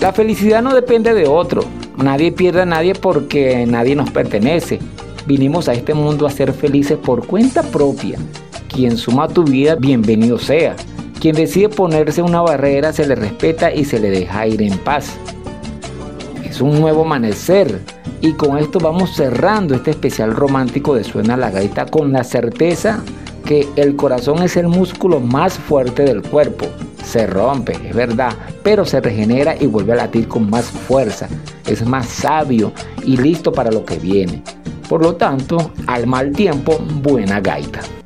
La felicidad no depende de otro. Nadie pierde a nadie porque nadie nos pertenece. Vinimos a este mundo a ser felices por cuenta propia. Quien suma a tu vida, bienvenido sea. Quien decide ponerse una barrera, se le respeta y se le deja ir en paz. Es un nuevo amanecer. Y con esto vamos cerrando este especial romántico de Suena la Gaita con la certeza que el corazón es el músculo más fuerte del cuerpo. Se rompe, es verdad, pero se regenera y vuelve a latir con más fuerza. Es más sabio y listo para lo que viene. Por lo tanto, al mal tiempo, buena gaita.